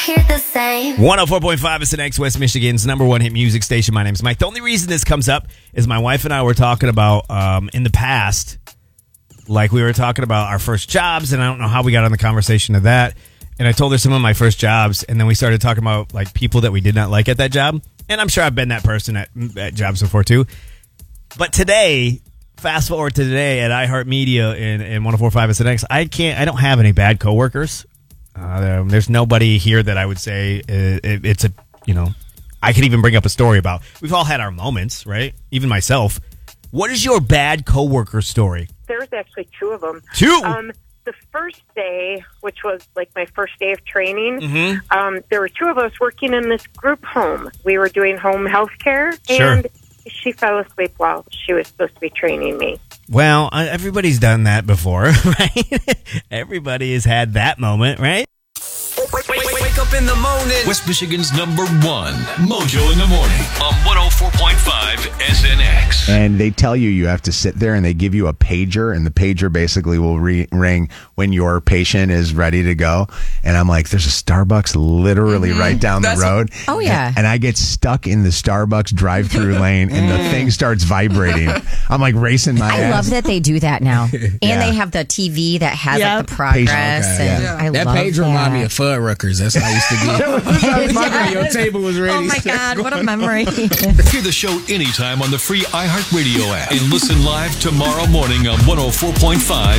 Hear the same. 104.5 is the next West Michigan's number one hit music station. My name's Mike. The only reason this comes up is my wife and I were talking about in the past, like we were talking about our first jobs, and I don't know how we got on the conversation of that. And I told her some of my first jobs, and then we started talking about like people that we did not like at that job. And I'm sure I've been that person at jobs before too. But today, fast forward to today at iHeartMedia and 104.5 is the next. I don't have any bad coworkers. There's nobody here that I would say it's a, I could even bring up a story about. We've all had our moments, right? Even myself. What is your bad coworker story? There's actually two of them. Two? The first day, which was like my first day of training, there were two of us working in this group home. We were doing home health care, and she fell asleep while she was supposed to be training me. Well, everybody's done that before, right? Everybody has had that moment, right? Wake up in the morning. West Michigan's number one, Mojo in the Morning on 104.5 SNX. And they tell you have to sit there, and they give you a pager, and the pager basically will ring when your patient is ready to go. And I'm like, there's a Starbucks literally right down the road. Oh, yeah. And I get stuck in the Starbucks drive-through lane, and the thing starts vibrating. I'm like racing my ass. I love that they do that now. And they have the TV that has like the progress. I that love page remind me of Fuddruckers. That's how I used to be. Your table was ready. Oh my God, what a memory. Hear the show anytime on the free iHeartRadio app and listen live tomorrow morning on 104.5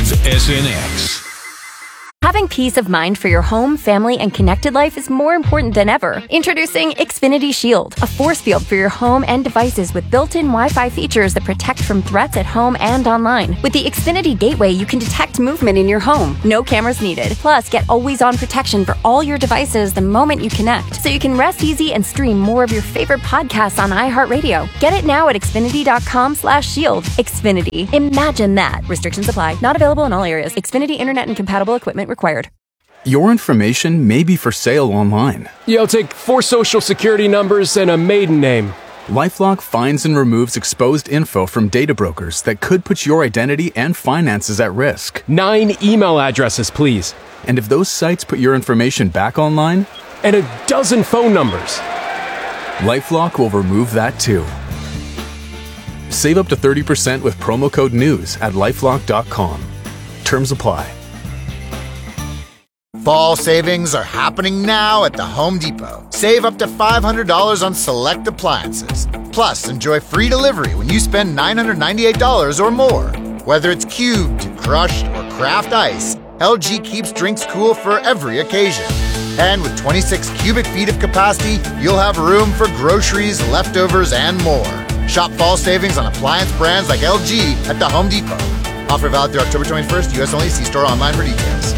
SNX. Having peace of mind for your home, family, and connected life is more important than ever. Introducing Xfinity Shield, a force field for your home and devices with built-in Wi-Fi features that protect from threats at home and online. With the Xfinity Gateway, you can detect movement in your home. No cameras needed. Plus, get always-on protection for all your devices the moment you connect, so you can rest easy and stream more of your favorite podcasts on iHeartRadio. Get it now at Xfinity.com/shield. Xfinity. Imagine that. Restrictions apply. Not available in all areas. Xfinity Internet and compatible equipment required. Your information may be for sale online. Yeah, I'll take 4 social security numbers and a maiden name. LifeLock finds and removes exposed info from data brokers that could put your identity and finances at risk. 9 email addresses, please. And if those sites put your information back online? And a dozen phone numbers. LifeLock will remove that too. Save up to 30% with promo code NEWS at LifeLock.com. Terms apply. Fall savings are happening now at the Home Depot. Save up to $500 on select appliances. Plus, enjoy free delivery when you spend $998 or more. Whether it's cubed, crushed, or craft ice, LG keeps drinks cool for every occasion. And with 26 cubic feet of capacity, you'll have room for groceries, leftovers, and more. Shop fall savings on appliance brands like LG at the Home Depot. Offer valid through October 21st, U.S. only. See store online for details.